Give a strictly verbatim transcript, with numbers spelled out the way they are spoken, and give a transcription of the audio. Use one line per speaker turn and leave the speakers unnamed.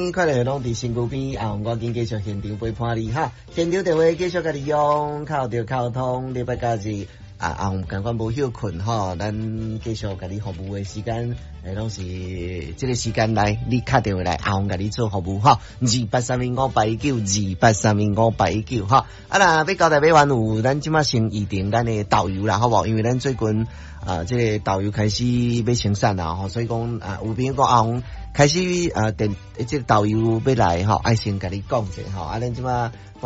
呢，快乐拢伫身躯边，啊，我紧继续现场陪伴你哈。现场电话继续甲你用，靠着沟通，礼拜假日啊，啊，赶快无休困吼，咱继续甲你服务的时间，诶，拢是这个时间来，你敲电话来，啊，我甲你做服务哈。二八三零五八一九，二八三零五八一九哈。啊啦，要交代买完有咱即马先预定咱的导游啦，好无？因为咱最近啊，这个导游开始要清散啦，吼，所以讲啊，有朋友讲啊，我开始啊，电这个导游要来吼，爱先甲你讲者吼，啊，咱即马。